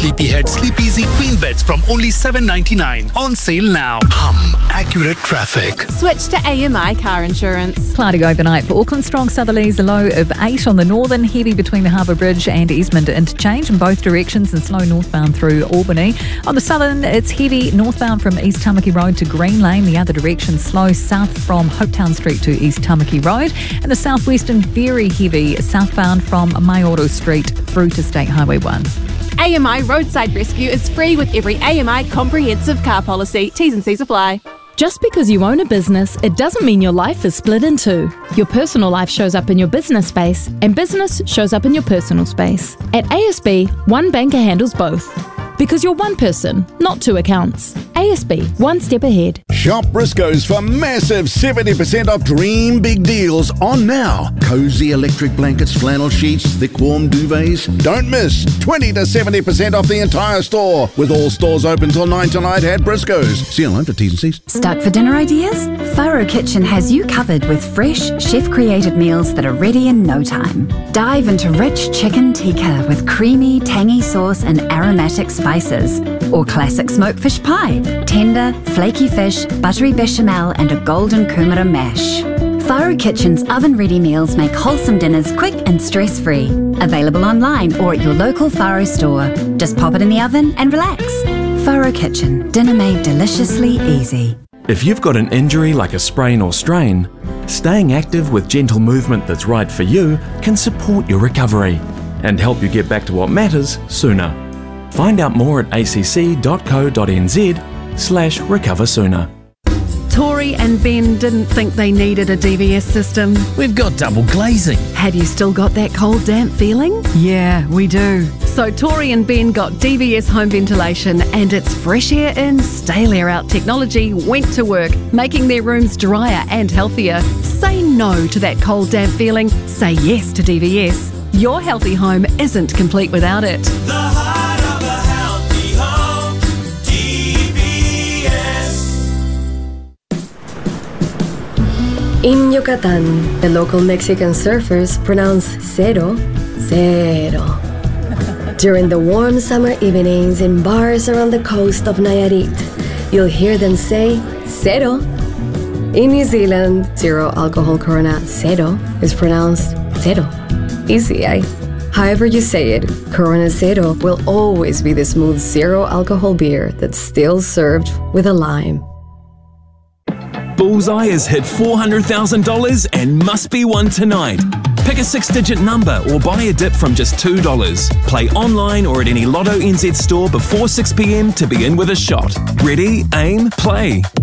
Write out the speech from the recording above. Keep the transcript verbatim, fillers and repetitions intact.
Sleepyhead Sleep Easy Queen Beds from only seven ninety-nine. On sale now. Hum, accurate traffic. Switch to A M I car insurance. Cloudy overnight for Auckland. Strong southerlies, a low of eight on the northern, heavy between the Harbour Bridge and Eastmond interchange in both directions, and slow northbound through Albany. On the southern, it's heavy northbound from East Tamaki Road to Green Lane. The other direction, slow south from Hopetown Street to East Tamaki Road. And the southwestern, very heavy southbound from Maioro Street through to State Highway one. A M I Roadside Rescue is free with every A M I comprehensive car policy. T's and C's apply. Just because you own a business, it doesn't mean your life is split in two. Your personal life shows up in your business space, and business shows up in your personal space. At A S B, one banker handles both. Because you're one person, not two accounts. A S B, one step ahead. Shop Briscoes for massive seventy percent off dream big deals on now. Cozy electric blankets, flannel sheets, thick warm duvets. Don't miss twenty to seventy percent off the entire store. With all stores open till nine tonight at Briscoes. See you online for T's and C's. Stuck for dinner ideas? Faro Kitchen has you covered with fresh, chef-created meals that are ready in no time. Dive into rich chicken tikka with creamy, tangy sauce and aromatic spices. Or classic smoked fish pie. Tender, flaky fish, buttery bechamel and a golden kumara mash. Faro Kitchen's oven-ready meals make wholesome dinners quick and stress-free. Available online or at your local Faro store. Just pop it in the oven and relax. Faro Kitchen, dinner made deliciously easy. If you've got an injury like a sprain or strain, staying active with gentle movement that's right for you can support your recovery and help you get back to what matters sooner. Find out more at acc.co.nz slash recover sooner. Tori and Ben didn't think they needed a D V S system. We've got double glazing. Have you still got that cold, damp feeling? Yeah, we do. So Tori and Ben got D V S home ventilation, and its fresh air in, stale air out technology went to work, making their rooms drier and healthier. Say no to that cold, damp feeling. Say yes to D V S. Your healthy home isn't complete without it. The heart of a healthy home, D V S. In Yucatan, the local Mexican surfers pronounce cero, cero. During the warm summer evenings in bars around the coast of Nayarit, you'll hear them say cero. In New Zealand, zero alcohol Corona Cero is pronounced cero. Easy, eh? However you say it, Corona Cero will always be the smooth zero alcohol beer that's still served with a lime. Bullseye has hit four hundred thousand dollars and must be won tonight. Pick a six-digit number or buy a dip from just two dollars. Play online or at any Lotto N Z store before six p m to begin with a shot. Ready, aim, play.